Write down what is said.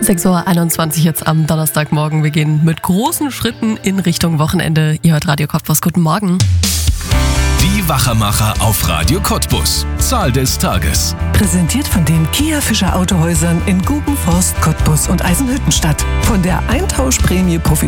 6:21 Uhr jetzt am Donnerstagmorgen. Wir gehen mit großen Schritten in Richtung Wochenende. Ihr hört Radio Cottbus. Guten Morgen. Die Wachermacher auf Radio Cottbus. Zahl des Tages. Präsentiert von den Kia Fischer Autohäusern in Gubenforst, Cottbus und Eisenhüttenstadt. Von der Eintauschprämie profitiert